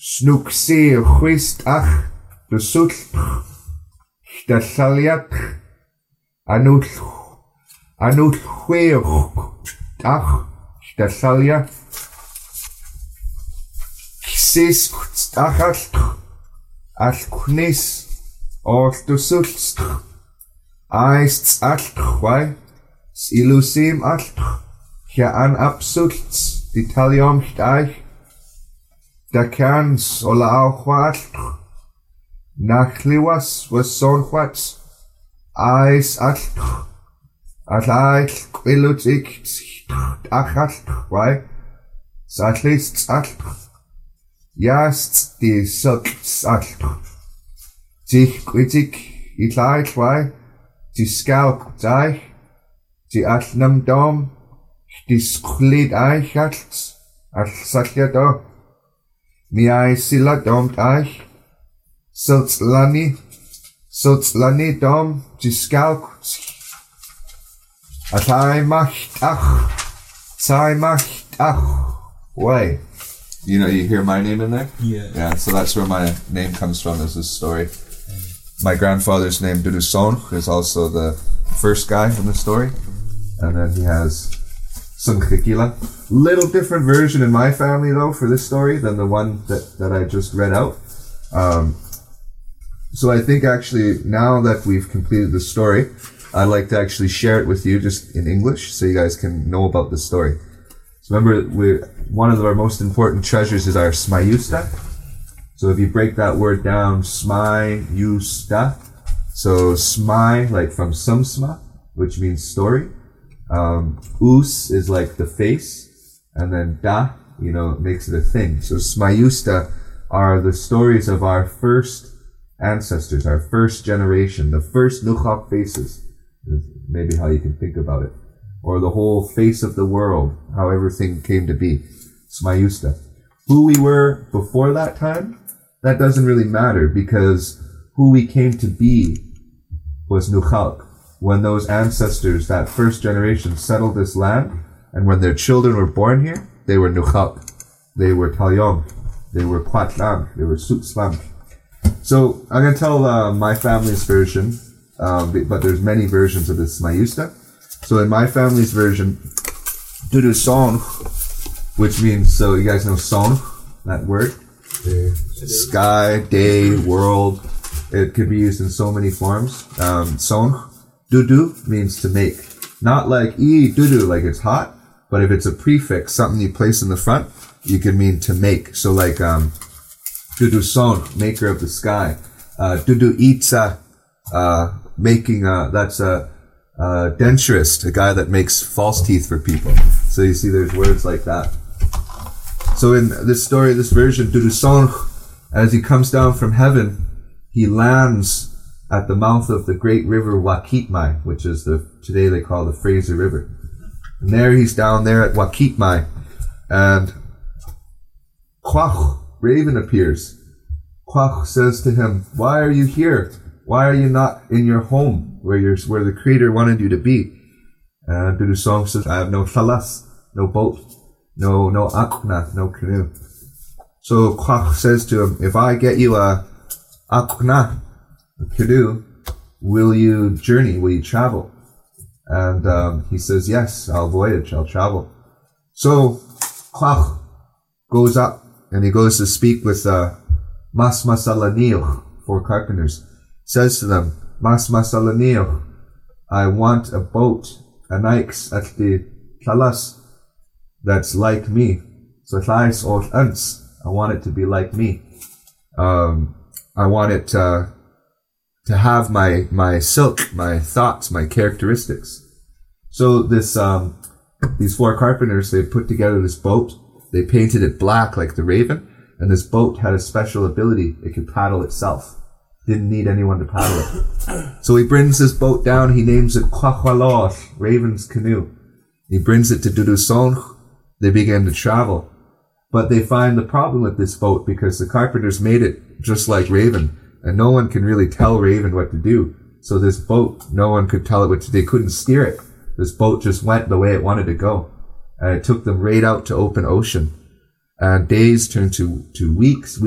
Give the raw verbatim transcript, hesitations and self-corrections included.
Snooksy Whist Ach, the Sult, the Saliat, Anut, Anut Hueok, Ach, the Salia, Sis, Achal, Alknis, or the Sult, Eist Alt, why? Ilusim Alt, Ja an Absults, die Talion Steich, Da cans o la chwalt, nach liwas was son chwats, ais alt, al ail gwilwt icht, ach alt, wai, sallist alt, jast di sults alt, dich gwitig i lail wai, di skalk daich, di altnam dom, di sklid aich alt, al sallia do, Mi ai sila dom aich, sults lani, sults lani dom, diskalk, atai macht ach, tai macht ach, way. You know, you hear my name in there? Yeah. Yeah, so that's where my name comes from, is this story. My grandfather's name, Duduson, is also the first guy in the story. And then he has Sungkikila. Little different version in my family, though, for this story than the one that, that I just read out. Um, so I think actually, now that we've completed the story, I'd like to actually share it with you just in English so you guys can know about the story. So remember, we one of our most important treasures is our smayusta. So if you break that word down, smayusta, so smai, like from sumsma, which means story. Um, us is like the face. And then da, you know, makes it a thing. So smayusta are the stories of our first ancestors, our first generation, the first Nuchak faces. Maybe how you can think about it. Or the whole face of the world, how everything came to be. Smayusta. Who we were before that time, that doesn't really matter, because who we came to be was Nuchak. When those ancestors, that first generation, settled this land, and when their children were born here, they were Nuchak, they were Talyong, they were Kwatlang, they were Sutslam. So I'm going to tell uh, my family's version, um, but there's many versions of this Smayusta. So in my family's version, Dudu Song, which means, so you guys know song, that word? Yeah. Sky, day, world. It could be used in so many forms. Um, song. Dudu means to make. Not like e dudu, like it's hot, but if it's a prefix, something you place in the front, you can mean to make. So like, um, dudu son, maker of the sky. Uh, dudu itza, uh, making, uh, that's a, uh, denturist, a guy that makes false teeth for people. So you see there's words like that. So in this story, this version, dudu son, as he comes down from heaven, he lands at the mouth of the great river Wakitmai, which is the, today they call the Fraser River. And there he's down there at Wakitmai, and Kwach, Raven appears. Kwach says to him, why are you here? Why are you not in your home, where you're, where the Creator wanted you to be? And Dudu Song says, I have no thalas, no boat, no, no akna, no canoe. So Kwach says to him, if I get you a akna, a canoe, will you journey, will you travel? And um, he says, yes, I'll voyage, I'll travel. So Kwach goes up and he goes to speak with uh, Mas Masalanil, four carpenters. Says to them, Mas Masalanil, I want a boat, an ikes at the Talas that's like me. So Thais or Uns, I want it to be like me. Um, I want it uh, to have my, my silk, my thoughts, my characteristics. So this, um, these four carpenters, they put together this boat. They painted it black like the raven. And this boat had a special ability. It could paddle itself. Didn't need anyone to paddle it. So he brings this boat down. He names it Kwachwalosh, Raven's Canoe. He brings it to Dudusong. They begin to travel. But they find the problem with this boat because the carpenters made it just like Raven. And no one can really tell Raven what to do. So this boat, no one could tell it what to do. They couldn't steer it. This boat just went the way it wanted to go. And it took them right out to open ocean. And days turned to, to weeks.